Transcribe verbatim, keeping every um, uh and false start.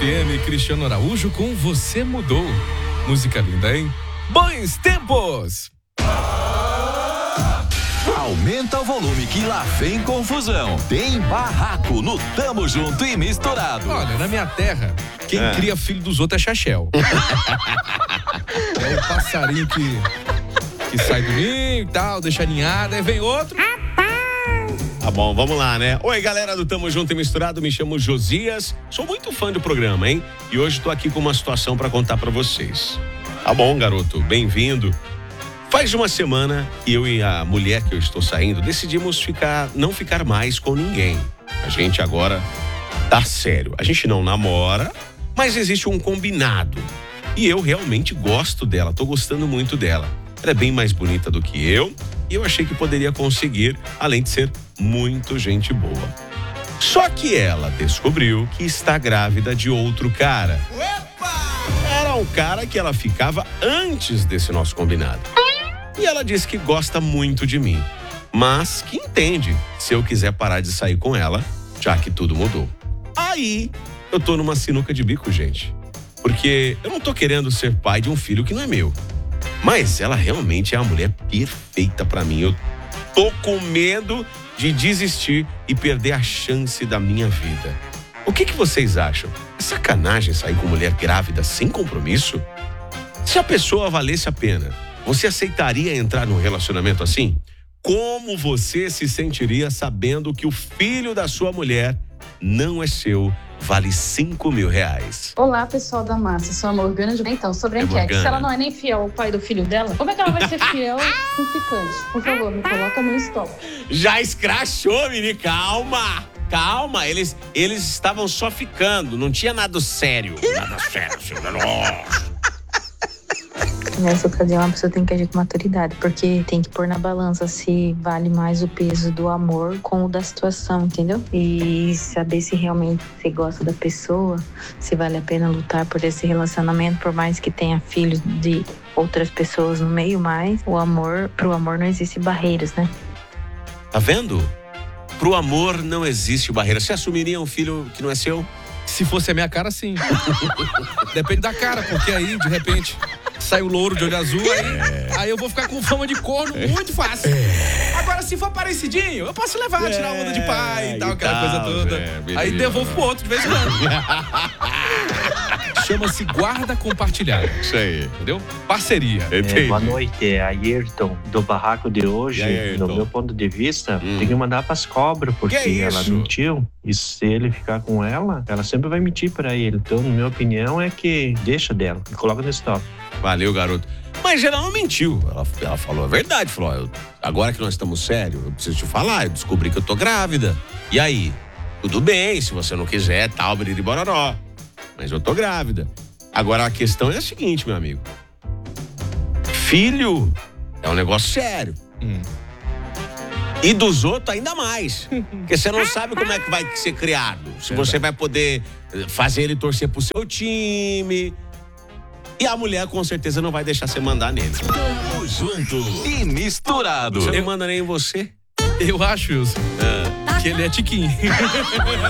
F M, Cristiano Araújo com Você Mudou. Música linda, hein? Bons tempos! Aumenta o volume que lá vem confusão. Tem barraco no Tamo Junto e Misturado. Olha, na minha terra, quem é. cria filho dos outros é Chachel. É o passarinho que, que sai do ninho e tal, deixa ninhada, aí vem outro. Tá bom, vamos lá, né? Oi, galera do Tamo Junto e Misturado, me chamo Josias, sou muito fã do programa, hein? E hoje tô aqui com uma situação pra contar pra vocês. Tá bom, garoto, bem-vindo. Faz uma semana que eu e a mulher que eu estou saindo decidimos ficar, não ficar mais com ninguém. A gente agora tá sério. A gente não namora, mas existe um combinado. E eu realmente gosto dela, tô gostando muito dela. Ela é bem mais bonita do que eu e eu achei que poderia conseguir, além de ser muito gente boa. Só que ela descobriu que está grávida de outro cara. Era um cara que ela ficava antes desse nosso combinado. E ela disse que gosta muito de mim, mas que entende se eu quiser parar de sair com ela, já que tudo mudou. Aí, eu tô numa sinuca de bico, gente. Porque eu não tô querendo ser pai de um filho que não é meu. Mas ela realmente é a mulher perfeita pra mim. Eu tô com medo de desistir e perder a chance da minha vida. O que que vocês acham? É sacanagem sair com mulher grávida sem compromisso? Se a pessoa valesse a pena, você aceitaria entrar num relacionamento assim? Como você se sentiria sabendo que o filho da sua mulher não é seu, vale cinco mil reais? Olá, pessoal da massa, sou a Morgana. Então, sobre a é enquete, Morgana. se ela não é nem fiel ao pai do filho dela, como é que ela vai ser fiel com o ficante? Por favor, me coloca no stop. Já escrachou, menino, calma! Calma, eles, eles estavam só ficando, não tinha nada sério. Nada sério, nossa. Nessa ocasião, a pessoa tem que agir com maturidade, porque tem que pôr na balança se vale mais o peso do amor com o da situação, entendeu? E saber se realmente você gosta da pessoa, se vale a pena lutar por esse relacionamento, por mais que tenha filhos de outras pessoas no meio, mas o amor, pro amor não existe barreiras, né? Tá vendo? Pro amor não existe barreira. Você assumiria um filho que não é seu? Se fosse a minha cara, sim. Depende da cara, porque aí, de repente, sai o louro de olho azul, aí, aí eu vou ficar com fama de corno muito fácil. É. Agora, se for parecidinho, eu posso levar, é, tirar onda de pai e tal, aquela tal, coisa toda. É, aí devolvo pro outro de vez em quando. Chama-se guarda compartilhada. Isso aí. Entendeu? Parceria. É, boa noite, é Ayrton, do barraco de hoje. Aí, do meu ponto de vista, hum. tem que mandar pras cobras, porque ela mentiu. E se ele ficar com ela, ela sempre vai mentir pra ele. Então, na minha opinião, é que deixa dela e coloca no stop. Valeu, garoto. Mas ela não mentiu. Ela, ela falou a verdade. Falou, ó, agora que nós estamos sérios, eu preciso te falar. Eu descobri que eu tô grávida. E aí? Tudo bem, se você não quiser, tal, biriri bororó. Mas eu tô grávida. Agora, a questão é a seguinte, meu amigo. Filho é um negócio sério. Hum. E dos outros ainda mais. Porque você não sabe como é que vai ser criado. Se você vai poder fazer ele torcer pro seu time. E a mulher com certeza não vai deixar você mandar nele. Tamo junto e misturado. Você não manda nem em você? Eu acho, Wilson, Ah. que ele é tiquinho.